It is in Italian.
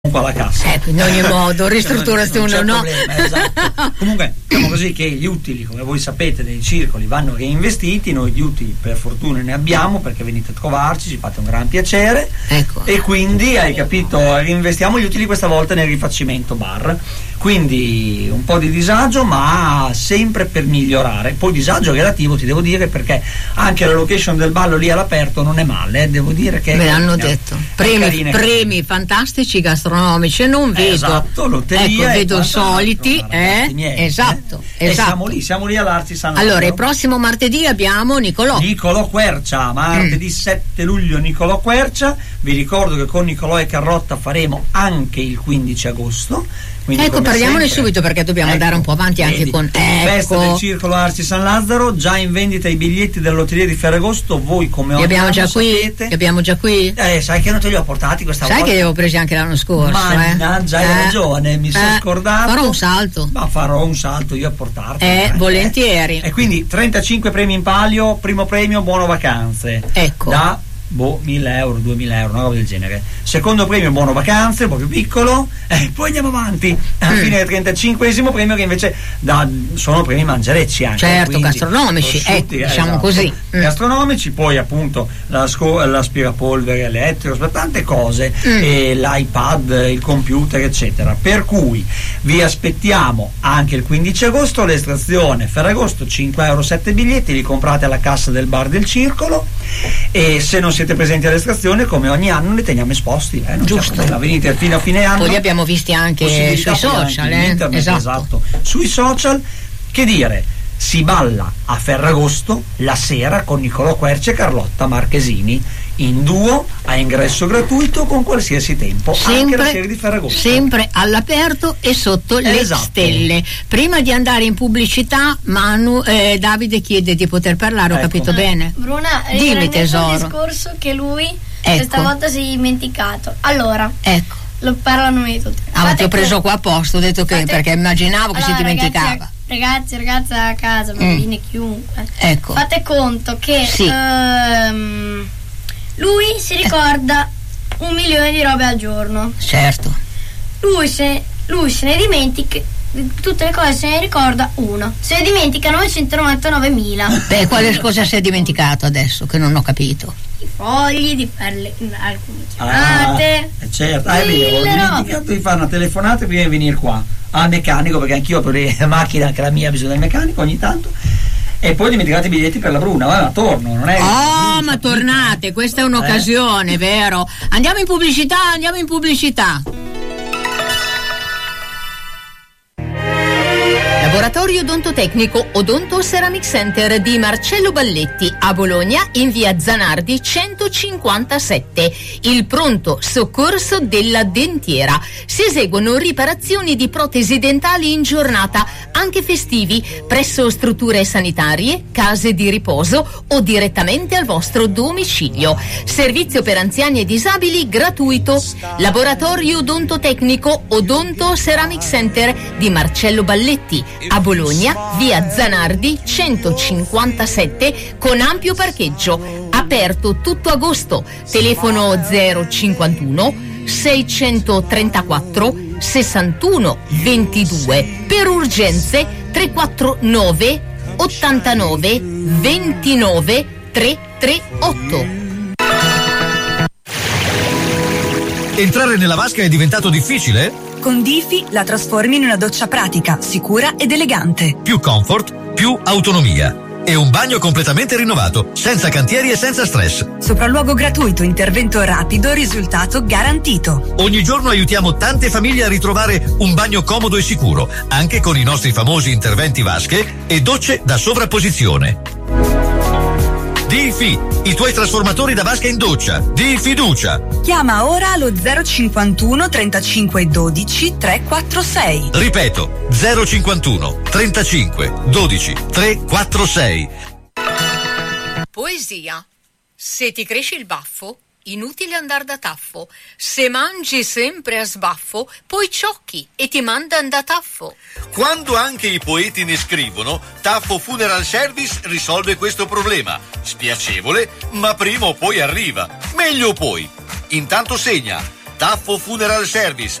alla cassa. In ogni modo, ristrutturazione no. Esatto. Comunque, diciamo così che gli utili, come voi sapete, dei circoli vanno reinvestiti. Noi di utili per fortuna ne abbiamo, perché venite a trovarci, ci fate un gran piacere. Ecco. E quindi, hai capito, reinvestiamo gli utili questa volta nel rifacimento bar. Quindi un po' di disagio, ma sempre per migliorare. Poi disagio relativo, ti devo dire, perché anche la location del ballo lì all'aperto non è male, devo dire che me l'hanno detto. Premi fantastici gastronomici, non vedo. Esatto, lotteria. Ecco, vedo soliti, esatto. E siamo lì all'Arci San Lazzaro. Allora, il prossimo martedì abbiamo Nicolò Quercia, martedì 7 luglio Nicolò Quercia. Vi ricordo che con Nicolò e Carlotta faremo anche il 15 agosto. Quindi, ecco, parliamone subito, perché dobbiamo andare un po' avanti anche con Festa del Circolo Arci San Lazzaro, già in vendita i biglietti della lotteria di Ferragosto. Voi come li abbiamo già qui? Li abbiamo già qui? Sai che non te li ho portati questa volta? Sai che li avevo presi anche l'anno scorso? Mannaggia, hai ragione, mi sono scordato. Farò un salto. Ma farò un salto io a portarti. Volentieri. E quindi 35 premi in palio, primo premio buono vacanze. Ecco. Da 1.000 euro, 2.000 euro, una roba del genere. Secondo premio buono vacanze, un po' più piccolo, poi andiamo avanti alla fine del 35esimo premio, che invece sono premi mangerecci anche, certo, gastronomici, diciamo esatto, così gastronomici. Poi appunto l'aspirapolvere elettrico, tante cose, e l'iPad, il computer eccetera. Per cui vi aspettiamo anche il 15 agosto all'estrazione Ferragosto. 5 euro 7 biglietti, li comprate alla cassa del bar del Circolo, e se non siete presenti all'estrazione, come ogni anno, li teniamo esposti, non giusto, venite fino a fine anno. Poi li abbiamo visti anche sui social, internet, esatto, sui social. Che dire, si balla a Ferragosto la sera con Nicolò Quercia e Carlotta Marchesini in duo, a ingresso gratuito, con qualsiasi tempo, anche la sera di Ferragosto, sempre all'aperto e sotto le stelle. Prima di andare in pubblicità, Davide chiede di poter parlare, ho capito bene? Bruna, dimmi tesoro. Il discorso che lui questa volta si è dimenticato. Allora, lo parlano noi tutti. Ma ti ho preso qua a posto, ho detto che perché immaginavo che si dimenticava. Ragazzi a casa, bambini, chiunque. Ecco. Fate conto che lui si ricorda 1 milione di robe al giorno. Certo. Lui se ne dimentica, tutte le cose se ne ricorda una. Se ne dimentica 999.000. Quale cosa si è dimenticato adesso che non ho capito? I fogli di fare alcune chiamate. Certo, è vero, ho dimenticato di fare una telefonata prima di venire qua al meccanico, perché anch'io ho la macchina, anche la mia ha bisogno del meccanico ogni tanto. E poi dimenticate i biglietti per la Bruna, ma torno, non è? Ma tornate, questa è un'occasione, vero? Andiamo in pubblicità. Laboratorio odontotecnico Odonto Ceramic Center di Marcello Balletti a Bologna, in via Zanardi 157. Il pronto soccorso della dentiera. Si eseguono riparazioni di protesi dentali in giornata, anche festivi, presso strutture sanitarie, case di riposo o direttamente al vostro domicilio. Servizio per anziani e disabili gratuito. Laboratorio odontotecnico Odonto Ceramic Center di Marcello Balletti a Bologna, via Zanardi 157, con ampio parcheggio. Aperto tutto agosto. Telefono 051 634 61 22. Per urgenze 349 89 29 338. Entrare nella vasca è diventato difficile? Con Difi la trasformi in una doccia pratica, sicura ed elegante. Più comfort, più autonomia. E un bagno completamente rinnovato, senza cantieri e senza stress. Sopralluogo gratuito, intervento rapido, risultato garantito. Ogni giorno aiutiamo tante famiglie a ritrovare un bagno comodo e sicuro, anche con i nostri famosi interventi vasche e docce da sovrapposizione. Difi, i tuoi trasformatori da vasca in doccia. Di fiducia. Chiama ora allo 051 35 12 346. Ripeto, 051 35 12 346. Poesia. Se ti cresce il baffo, inutile andar da taffo. Se mangi sempre a sbaffo, poi ciocchi e ti mandan da taffo. Quando anche i poeti ne scrivono, Taffo Funeral Service risolve questo problema. Spiacevole, ma prima o poi arriva. Meglio poi. Intanto segna Taffo Funeral Service,